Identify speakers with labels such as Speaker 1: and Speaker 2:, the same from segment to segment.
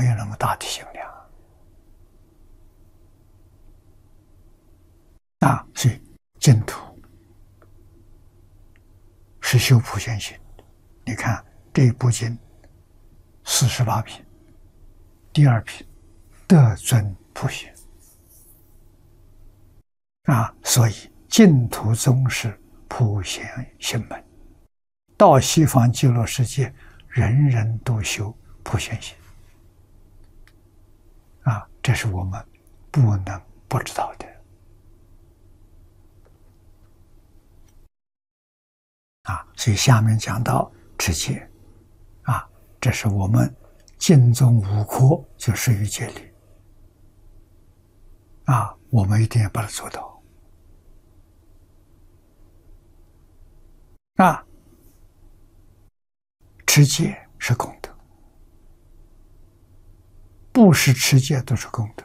Speaker 1: 没有那么大的心量啊。所以净土是修普贤行。你看这一部经48品，第2品得尊普贤啊，所以净土宗是普贤行门，到西方极乐世界，人人都修普贤行啊，这是我们不能不知道的啊。所以下面讲到持戒啊，这是我们净宗5科，就属于戒律啊，我们一定要把它做到啊。持戒是功德，不是持戒都是功德。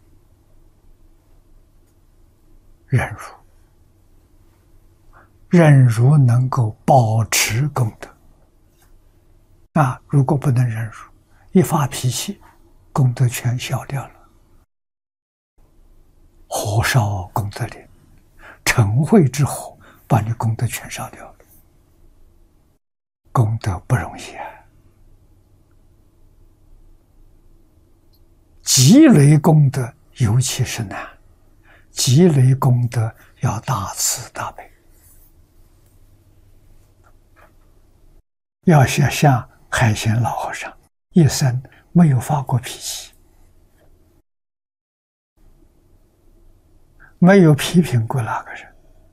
Speaker 1: 忍辱能够保持功德啊，如果不能忍辱，一发脾气，功德全消掉了。火烧功德林，嗔恚之火把你功德全烧掉了。功德不容易啊，积累功德尤其是难，积累功德要大慈大悲，要像海贤老和尚一生没有发过脾气，没有批评过哪个人，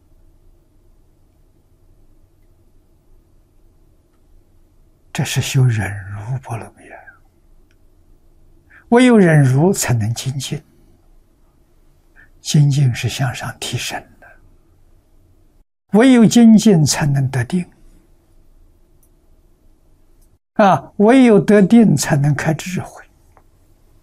Speaker 1: 这是修忍辱波罗蜜啊。唯有忍辱才能精进，精进是向上提升的，唯有精进才能得定啊，唯有得定才能开智慧。